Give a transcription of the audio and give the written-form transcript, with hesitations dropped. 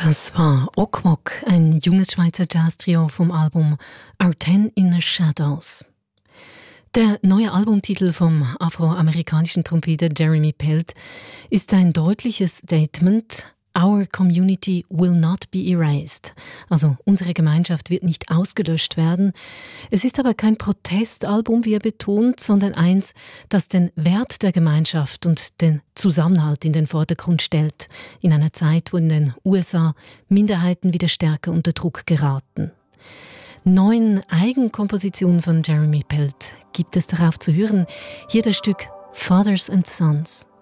Das war Okwok, ein junges Schweizer Jazz-Trio vom Album Our Ten Inner Shadows. Der neue Albumtitel vom afroamerikanischen Trompeter Jeremy Pelt ist ein deutliches Statement: Our community will not be erased. Also unsere Gemeinschaft wird nicht ausgelöscht werden. Es ist aber kein Protestalbum, wie er betont, sondern eins, das den Wert der Gemeinschaft und den Zusammenhalt in den Vordergrund stellt, in einer Zeit, wo in den USA Minderheiten wieder stärker unter Druck geraten. 9 Eigenkompositionen von Jeremy Pelt gibt es darauf zu hören. Hier das Stück Fathers and Sons.